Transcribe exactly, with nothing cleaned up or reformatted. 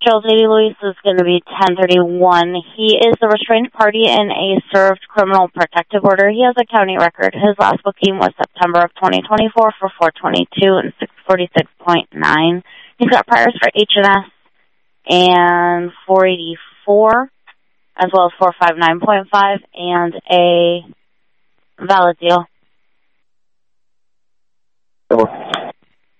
Charles eighty Luis is going to be ten thirty-one. He is the restrained party in a served criminal protective order. He has a county record. His last booking was September of twenty twenty-four for four twenty-two and six forty-six point nine. He's got priors for H and S and four eighty-four, as well as four fifty-nine point five, and a valid deal. Oh.